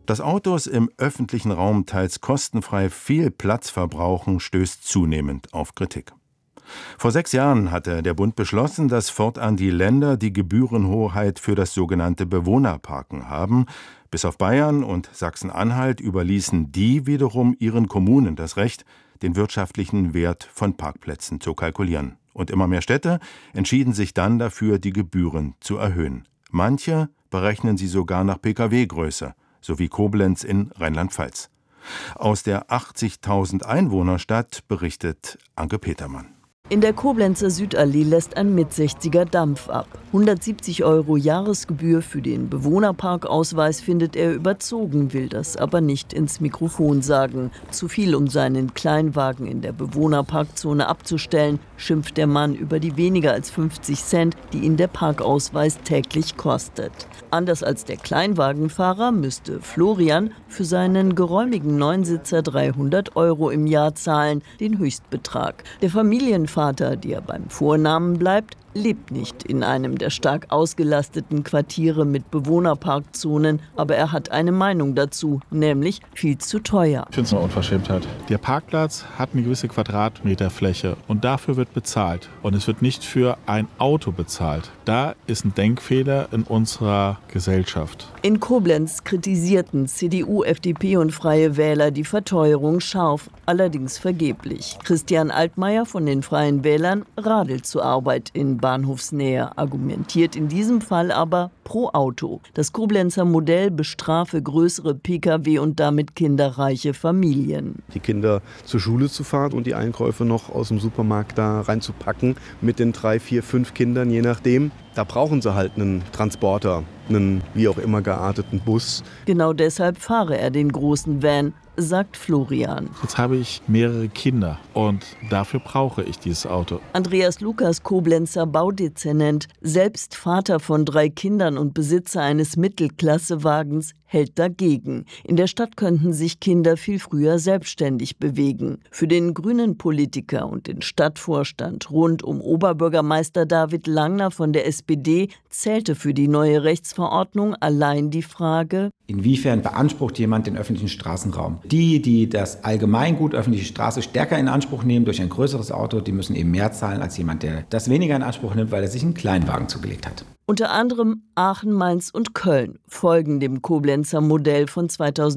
Dass Autos im öffentlichen Raum teils kostenfrei viel Platz verbrauchen, stößt zunehmend auf Kritik. Vor 6 Jahren hatte der Bund beschlossen, dass fortan die Länder die Gebührenhoheit für das sogenannte Bewohnerparken haben. Bis auf Bayern und Sachsen-Anhalt überließen die wiederum ihren Kommunen das Recht, den wirtschaftlichen Wert von Parkplätzen zu kalkulieren. Und immer mehr Städte entschieden sich dann dafür, die Gebühren zu erhöhen. Manche berechnen sie sogar nach Pkw-Größe, so wie Koblenz in Rheinland-Pfalz. Aus der 80.000 Einwohnerstadt berichtet Anke Petermann. In der Koblenzer Südallee lässt ein Mit-60er Dampf ab. 170 € Jahresgebühr für den Bewohnerparkausweis findet er überzogen, will das aber nicht ins Mikrofon sagen. Zu viel, um seinen Kleinwagen in der Bewohnerparkzone abzustellen, schimpft der Mann über die weniger als 50 Cent, die ihn der Parkausweis täglich kostet. Anders als der Kleinwagenfahrer müsste Florian für seinen geräumigen Neunsitzer 300 € im Jahr zahlen, den Höchstbetrag. Der Familienvater, der beim Vornamen bleibt, lebt nicht in einem der stark ausgelasteten Quartiere mit Bewohnerparkzonen, aber er hat eine Meinung dazu, nämlich viel zu teuer. Ich finde es eine Unverschämtheit. Der Parkplatz hat eine gewisse Quadratmeterfläche und dafür wird bezahlt. Und es wird nicht für ein Auto bezahlt. Da ist ein Denkfehler in unserer Gesellschaft. In Koblenz kritisierten CDU, FDP und Freie Wähler die Verteuerung scharf, allerdings vergeblich. Christian Altmaier von den Freien Wählern radelt zur Arbeit in Bahnhofsnähe, argumentiert in diesem Fall aber pro Auto. Das Koblenzer Modell bestrafe größere Pkw und damit kinderreiche Familien. Die Kinder zur Schule zu fahren und die Einkäufe noch aus dem Supermarkt da reinzupacken mit den 3, 4, 5 Kindern, je nachdem. Da brauchen sie halt einen Transporter, einen wie auch immer gearteten Bus. Genau deshalb fahre er den großen Van, sagt Florian. Jetzt habe ich mehrere Kinder und dafür brauche ich dieses Auto. Andreas Lukas, Koblenzer Baudezernent, selbst Vater von 3 Kindern und Besitzer eines Mittelklassewagens, hält dagegen. In der Stadt könnten sich Kinder viel früher selbstständig bewegen. Für den grünen Politiker und den Stadtvorstand rund um Oberbürgermeister David Langner von der SPD zählte für die neue Rechtsverordnung allein die Frage: Inwiefern beansprucht jemand den öffentlichen Straßenraum? Die das Allgemeingut öffentliche Straße stärker in Anspruch nehmen durch ein größeres Auto, die müssen eben mehr zahlen als jemand, der das weniger in Anspruch nimmt, weil er sich einen Kleinwagen zugelegt hat. Unter anderem Aachen, Mainz und Köln folgen dem Koblenzer Modell von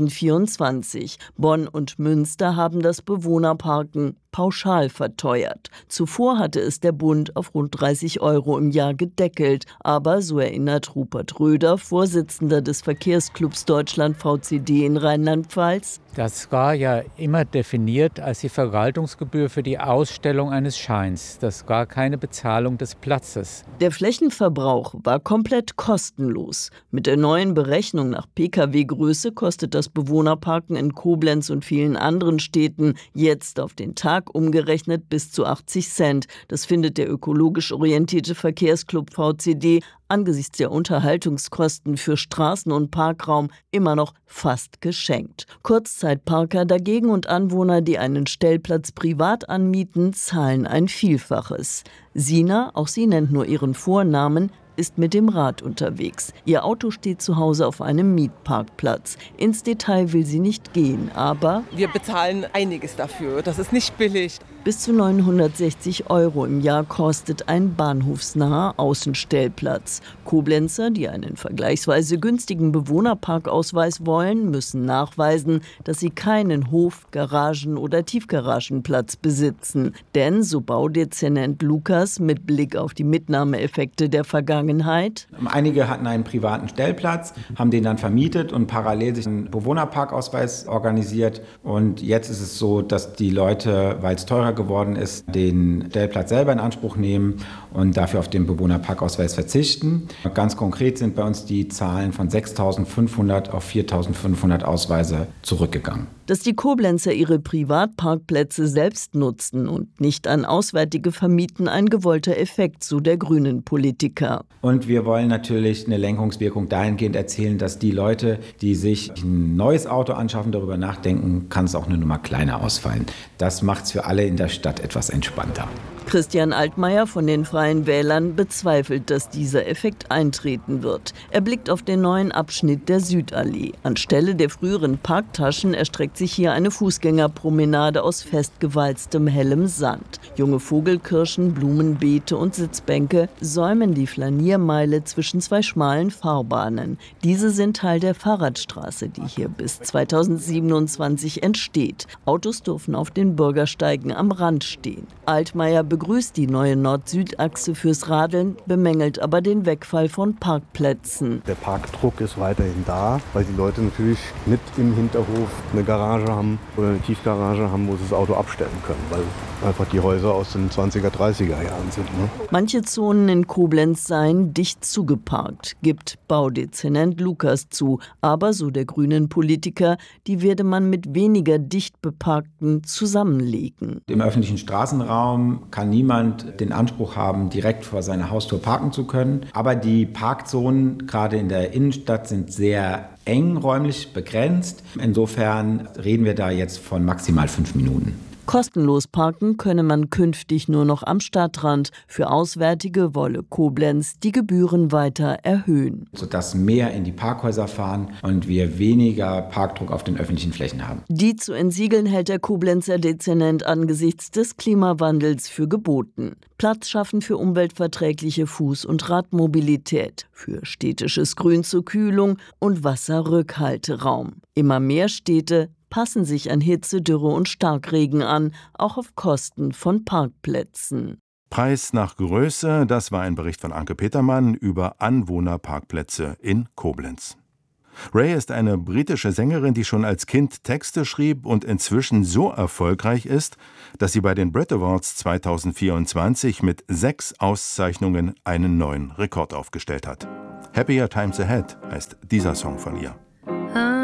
2024. Bonn und Münster haben das Bewohnerparken pauschal verteuert. Zuvor hatte es der Bund auf rund 30 € im Jahr gedeckelt. Aber, so erinnert Rupert Röder, Vorsitzender des Verkehrsclubs Deutschland VCD in Rheinland-Pfalz: Das war ja immer definiert als die Verwaltungsgebühr für die Ausstellung eines Scheins. Das war keine Bezahlung des Platzes. Der Flächenverbrauch war komplett kostenlos. Mit der neuen Berechnung nach Pkw-Größe kostet das Bewohnerparken in Koblenz und vielen anderen Städten jetzt auf den Tag umgerechnet bis zu 80 Cent. Das findet der ökologisch orientierte Verkehrsclub VCD angesichts der Unterhaltungskosten für Straßen und Parkraum immer noch fast geschenkt. Kurzzeitparker dagegen und Anwohner, die einen Stellplatz privat anmieten, zahlen ein Vielfaches. Sina, auch sie nennt nur ihren Vornamen, ist mit dem Rad unterwegs. Ihr Auto steht zu Hause auf einem Mietparkplatz. Ins Detail will sie nicht gehen, aber wir bezahlen einiges dafür. Das ist nicht billig. Bis zu 960 € im Jahr kostet ein bahnhofsnaher Außenstellplatz. Koblenzer, die einen vergleichsweise günstigen Bewohnerparkausweis wollen, müssen nachweisen, dass sie keinen Hof-, Garagen- oder Tiefgaragenplatz besitzen. Denn, so Baudezernent Lukas mit Blick auf die Mitnahmeeffekte der Vergangenheit: Einige hatten einen privaten Stellplatz, haben den dann vermietet und parallel sich einen Bewohnerparkausweis organisiert. Und jetzt ist es so, dass die Leute, weil es teurer geworden ist, den Stellplatz selber in Anspruch nehmen und dafür auf den Bewohnerparkausweis verzichten. Ganz konkret sind bei uns die Zahlen von 6.500 auf 4.500 Ausweise zurückgegangen. Dass die Koblenzer ihre Privatparkplätze selbst nutzen und nicht an Auswärtige vermieten, ein gewollter Effekt, so der grünen Politiker. Und wir wollen natürlich eine Lenkungswirkung dahingehend erzielen, dass die Leute, die sich ein neues Auto anschaffen, darüber nachdenken, kann es auch eine Nummer kleiner ausfallen. Das macht es für alle in der Stadt etwas entspannter. Christian Altmaier von den Freien Wählern bezweifelt, dass dieser Effekt eintreten wird. Er blickt auf den neuen Abschnitt der Südallee. Anstelle der früheren Parktaschen erstreckt sich hier eine Fußgängerpromenade aus festgewalztem hellem Sand. Junge Vogelkirschen, Blumenbeete und Sitzbänke säumen die Flaniermeile zwischen zwei schmalen Fahrbahnen. Diese sind Teil der Fahrradstraße, die hier bis 2027 entsteht. Autos dürfen auf den Bürgersteigen am Rand stehen. Altmaier begrüßt die neue Nord-Süd-Achse fürs Radeln, bemängelt aber den Wegfall von Parkplätzen. Der Parkdruck ist weiterhin da, weil die Leute natürlich nicht im Hinterhof eine Garage haben oder eine Tiefgarage haben, wo sie das Auto abstellen können, weil einfach die Häuser aus den 20er, 30er Jahren sind. Manche Zonen in Koblenz seien dicht zugeparkt, gibt Baudezernent Lukas zu. Aber, so der grünen Politiker, die werde man mit weniger dicht beparkten zusammenlegen. Im öffentlichen Straßenraum kann niemand den Anspruch haben, direkt vor seiner Haustür parken zu können. Aber die Parkzonen, gerade in der Innenstadt, sind sehr eng räumlich begrenzt. Insofern reden wir da jetzt von maximal 5 Minuten. Kostenlos parken könne man künftig nur noch am Stadtrand. Für Auswärtige wolle Koblenz die Gebühren weiter erhöhen. Sodass mehr in die Parkhäuser fahren und wir weniger Parkdruck auf den öffentlichen Flächen haben. Die zu entsiegeln hält der Koblenzer Dezernent angesichts des Klimawandels für geboten. Platz schaffen für umweltverträgliche Fuß- und Radmobilität, für städtisches Grün zur Kühlung und Wasserrückhalteraum. Immer mehr Städte passen sich an Hitze, Dürre und Starkregen an, auch auf Kosten von Parkplätzen. Preis nach Größe, das war ein Bericht von Anke Petermann über Anwohnerparkplätze in Koblenz. Ray ist eine britische Sängerin, die schon als Kind Texte schrieb und inzwischen so erfolgreich ist, dass sie bei den Brit Awards 2024 mit 6 Auszeichnungen einen neuen Rekord aufgestellt hat. Happier Times Ahead heißt dieser Song von ihr.